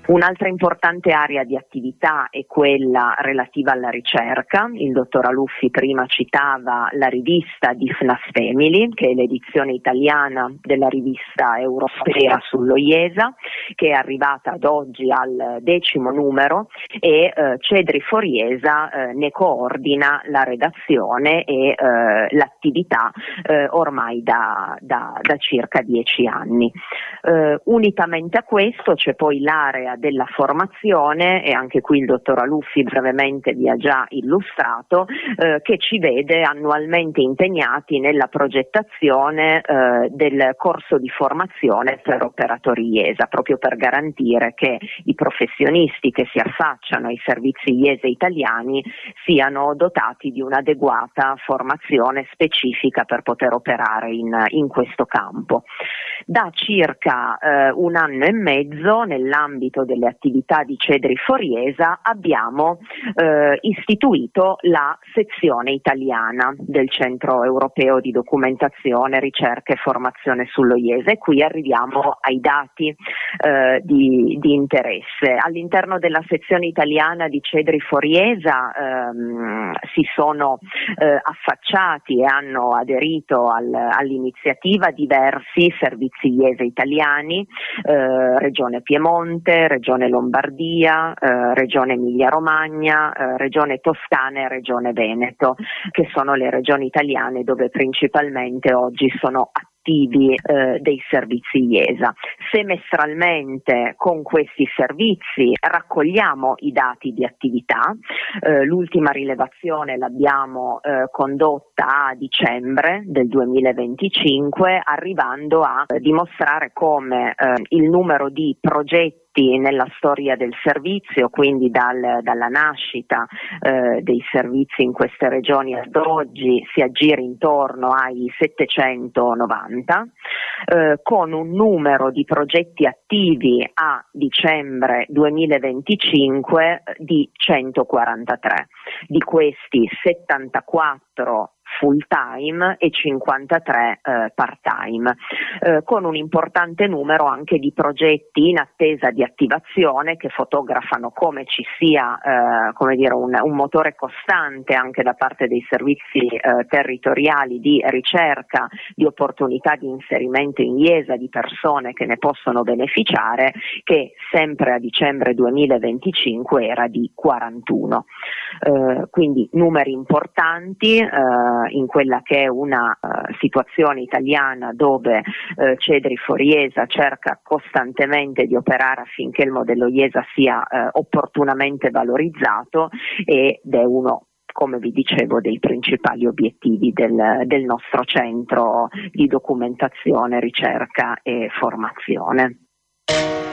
Un'altra importante area di attività è quella relativa alla ricerca. Il dottor Aluffi prima citava la rivista di FNAS Family, che è l'edizione italiana della rivista europea sullo IESA, che è arrivata ad oggi al 10° numero e Cedri Foriesa ne coordina la redazione e l'attività ormai da circa 10 anni. Unitamente a questo c'è poi l'area della formazione, e anche qui il dottor Aluffi brevemente vi ha già illustrato, che ci vede annualmente impegnati nella progettazione del corso di formazione per operatori IESA, proprio per garantire che i professionisti che si affacciano ai servizi IESA italiani siano dotati di un'adeguata formazione specifica per poter operare in questo campo. Da circa 1 anno e mezzo, nell'ambito delle attività di Cedri Foriesa, abbiamo istituito la sezione italiana del Centro Europeo di Documentazione, Ricerca e Formazione sullo IESA, e qui arriviamo ai dati di interesse. All'interno della sezione italiana di Cedri Foriesa si sono affacciati e hanno aderito all'iniziativa diversi servizi IESA italiani, Regione Piemonte, Regione Lombardia, Regione Emilia-Romagna, Regione Toscana e Regione Veneto, che sono le regioni italiane dove principalmente oggi sono attivi dei servizi IESA. Semestralmente con questi servizi raccogliamo i dati di attività. L'ultima rilevazione l'abbiamo condotta a dicembre del 2025, arrivando a dimostrare come il numero di progetti nella storia del servizio, quindi dalla nascita dei servizi in queste regioni ad oggi, si aggira intorno ai 790, con un numero di progetti attivi a dicembre 2025 di 143. Di questi 74 full time e 53 part time, con un importante numero anche di progetti in attesa di attivazione che fotografano come ci sia un motore costante anche da parte dei servizi territoriali di ricerca di opportunità di inserimento in IESA di persone che ne possono beneficiare, che sempre a dicembre 2025 era di 41. Quindi numeri importanti in quella che è una situazione italiana dove Cedri Foriesa cerca costantemente di operare affinché il modello IESA sia opportunamente valorizzato, ed è uno, come vi dicevo, dei principali obiettivi del nostro centro di documentazione, ricerca e formazione.